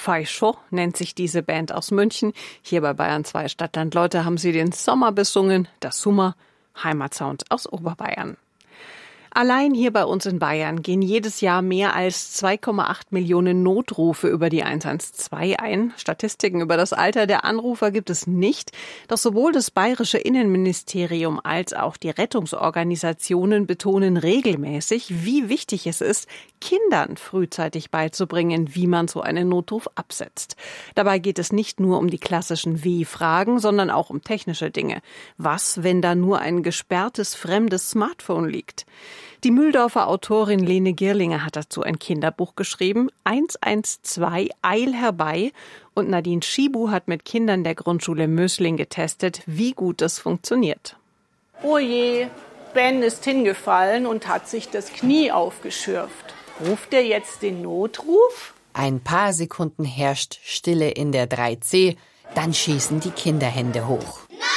Faischo nennt sich diese Band aus München. Hier bei Bayern 2 Stadtland Leute haben sie den Sommer besungen, das Summer, Heimatsound aus Oberbayern. Allein hier bei uns in Bayern gehen jedes Jahr mehr als 2,8 Millionen Notrufe über die 112 ein. Statistiken über das Alter der Anrufer gibt es nicht. Doch sowohl das bayerische Innenministerium als auch die Rettungsorganisationen betonen regelmäßig, wie wichtig es ist, Kindern frühzeitig beizubringen, wie man so einen Notruf absetzt. Dabei geht es nicht nur um die klassischen W-Fragen, sondern auch um technische Dinge. Was, wenn da nur ein gesperrtes fremdes Smartphone liegt? Die Mühldorfer Autorin Lene Girlinger hat dazu ein Kinderbuch geschrieben, 112 Eil herbei, und Nadine Schibu hat mit Kindern der Grundschule Mösling getestet, wie gut es funktioniert. Oh je, Ben ist hingefallen und hat sich das Knie aufgeschürft. Ruft er jetzt den Notruf? Ein paar Sekunden herrscht Stille in der 3C, dann schießen die Kinderhände hoch.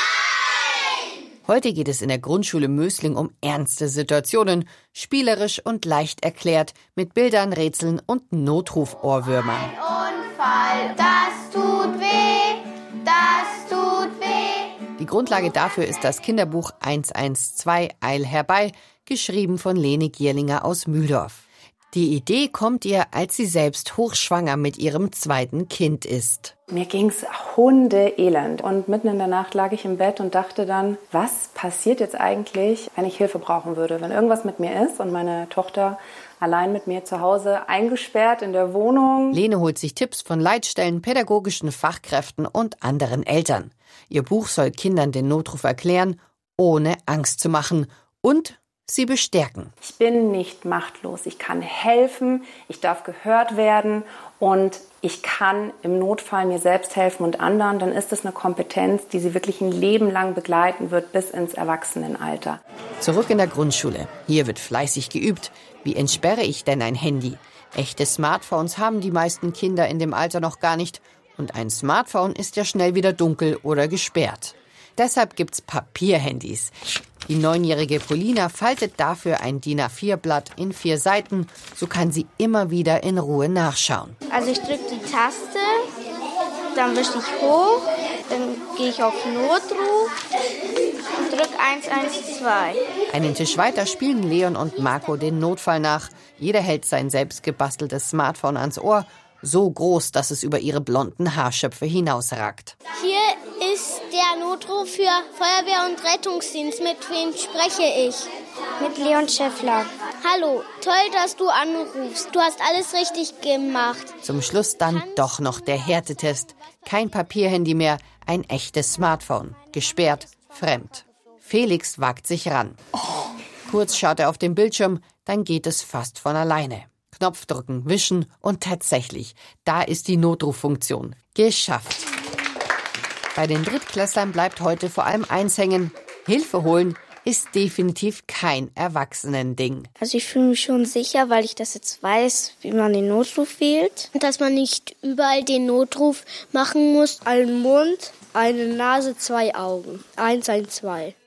Heute geht es in der Grundschule Mösling um ernste Situationen, spielerisch und leicht erklärt, mit Bildern, Rätseln und Notrufohrwürmern. Ein Unfall, das tut weh, das tut weh. Die Grundlage dafür ist das Kinderbuch 112 Eil herbei, geschrieben von Lene Girlinger aus Mühldorf. Die Idee kommt ihr, als sie selbst hochschwanger mit ihrem zweiten Kind ist. Mir ging's hundeelend und mitten in der Nacht lag ich im Bett und dachte dann, was passiert jetzt eigentlich, wenn ich Hilfe brauchen würde, wenn irgendwas mit mir ist und meine Tochter allein mit mir zu Hause eingesperrt in der Wohnung. Lene holt sich Tipps von Leitstellen, pädagogischen Fachkräften und anderen Eltern. Ihr Buch soll Kindern den Notruf erklären, ohne Angst zu machen und sie bestärken. Ich bin nicht machtlos. Ich kann helfen, ich darf gehört werden und ich kann im Notfall mir selbst helfen und anderen. Dann ist es eine Kompetenz, die sie wirklich ein Leben lang begleiten wird bis ins Erwachsenenalter. Zurück in der Grundschule. Hier wird fleißig geübt. Wie entsperre ich denn ein Handy? Echte Smartphones haben die meisten Kinder in dem Alter noch gar nicht. Und ein Smartphone ist ja schnell wieder dunkel oder gesperrt. Deshalb gibt's Papierhandys. Die 9-jährige Polina faltet dafür ein DIN A4-Blatt in 4 Seiten. So kann sie immer wieder in Ruhe nachschauen. Also ich drücke die Taste, dann wische ich hoch, dann gehe ich auf Notruf und drücke 112. Einen Tisch weiter spielen Leon und Marco den Notfall nach. Jeder hält sein selbst gebasteltes Smartphone ans Ohr. So groß, dass es über ihre blonden Haarschöpfe hinausragt. Hier ist der Notruf für Feuerwehr und Rettungsdienst. Mit wem spreche ich? Mit Leon Schäffler. Hallo, toll, dass du anrufst. Du hast alles richtig gemacht. Zum Schluss dann doch noch der Härtetest. Kein Papierhandy mehr, ein echtes Smartphone. Gesperrt, fremd. Felix wagt sich ran. Kurz schaut er auf den Bildschirm, dann geht es fast von alleine. Knopf drücken, wischen und tatsächlich, da ist die Notruffunktion. Geschafft. Bei den Drittklässlern bleibt heute vor allem eins hängen. Hilfe holen ist definitiv kein Erwachsenending. Also ich fühle mich schon sicher, weil ich das jetzt weiß, wie man den Notruf wählt. Dass man nicht überall den Notruf machen muss. Einen Mund, eine Nase, 2 Augen. 112.